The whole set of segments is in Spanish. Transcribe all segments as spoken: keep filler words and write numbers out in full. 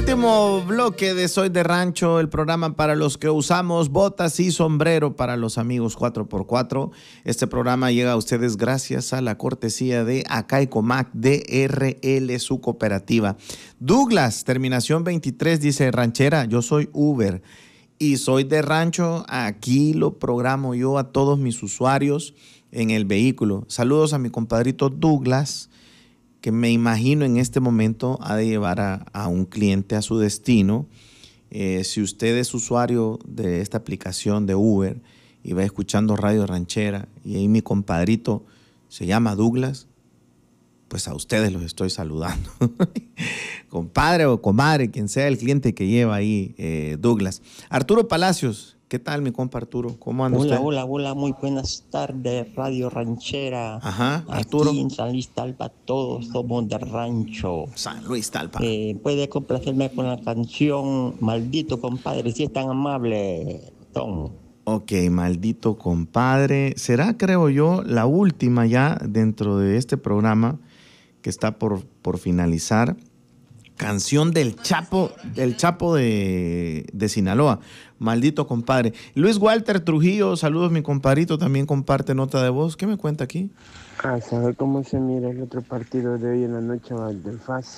Último bloque de Soy de Rancho, el programa para los que usamos botas y sombrero para los amigos cuatro por cuatro. Este programa llega a ustedes gracias a la cortesía de Acaicomac D R L, su cooperativa. Douglas, terminación veintitrés, dice: ranchera, yo soy Uber y soy de rancho. Aquí lo programo yo a todos mis usuarios en el vehículo. Saludos a mi compadrito Douglas, que me imagino en este momento ha de llevar a, a un cliente a su destino. Eh, si usted es usuario de esta aplicación de Uber y va escuchando Radio Ranchera y ahí mi compadrito se llama Douglas, pues a ustedes los estoy saludando. Compadre o comadre, quien sea el cliente que lleva ahí, eh, Douglas. Arturo Palacios, ¿qué tal, mi compa Arturo? ¿Cómo anda Hola, usted? hola, hola, muy buenas tardes, Radio Ranchera. Ajá, Arturo. Aquí en San Luis Talpa todos somos de rancho. San Luis Talpa. Eh, puede complacerme con la canción Maldito Compadre, si es tan amable, Tom. Ok, Maldito Compadre. Será, creo yo, la última ya dentro de este programa que está por, por finalizar. Canción del Chapo, del Chapo de, de Sinaloa. Maldito Compadre. Luis Walter Trujillo, saludos, mi compadrito, también comparte nota de voz. ¿Qué me cuenta aquí? A saber cómo se mira el otro partido de hoy en la noche, va, del F A S.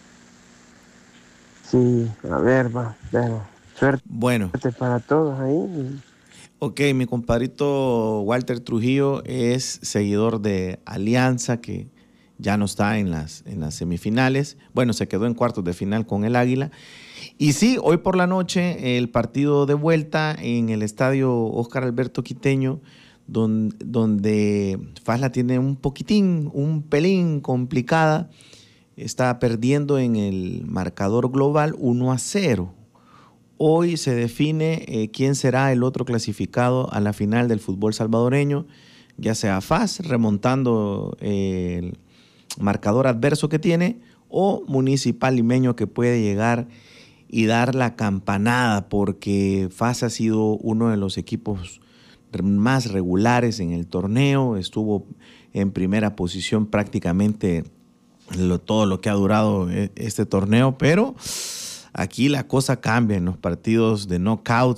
Sí, a ver, va, pero suerte bueno. para todos ahí. Ok, mi compadrito Walter Trujillo es seguidor de Alianza, que ya no está en las, en las semifinales. Bueno, se quedó en cuartos de final con el Águila. Y sí, hoy por la noche el partido de vuelta en el estadio Óscar Alberto Quiteño, donde, donde F A S la tiene un poquitín, un pelín complicada. Está perdiendo en el marcador global uno a cero. Hoy se define eh, quién será el otro clasificado a la final del fútbol salvadoreño, ya sea F A S remontando eh, el marcador adverso que tiene, o Municipal Limeño, que puede llegar y dar la campanada, porque F A S ha sido uno de los equipos más regulares en el torneo, estuvo en primera posición prácticamente lo, todo lo que ha durado este torneo, pero aquí la cosa cambia en los partidos de knockout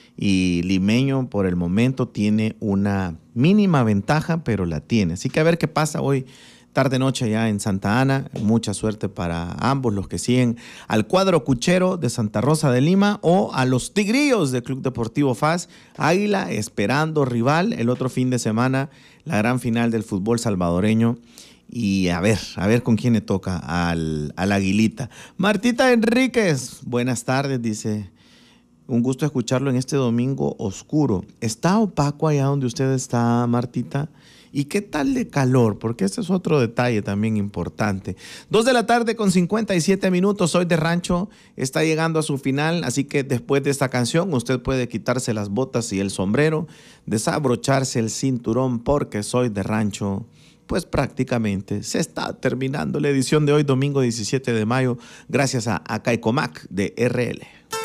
y Limeño por el momento tiene una mínima ventaja, pero la tiene. Así que a ver qué pasa hoy tarde-noche allá en Santa Ana. Mucha suerte para ambos los que siguen al cuadro cuchero de Santa Rosa de Lima o a los Tigrillos del Club Deportivo F A S. Águila esperando rival el otro fin de semana, la gran final del fútbol salvadoreño. Y a ver, a ver con quién le toca al, al Aguilita. Martita Enríquez, buenas tardes, dice. Un gusto escucharlo en este domingo oscuro. ¿Está opaco allá donde usted está, Martita? ¿Y qué tal de calor? Porque este es otro detalle también importante. Dos de la tarde con cincuenta y siete minutos. Soy de Rancho, está llegando a su final, así que después de esta canción usted puede quitarse las botas y el sombrero, desabrocharse el cinturón, porque Soy de Rancho, pues prácticamente se está terminando la edición de hoy, domingo diecisiete de mayo, gracias a Acaicomac de R L.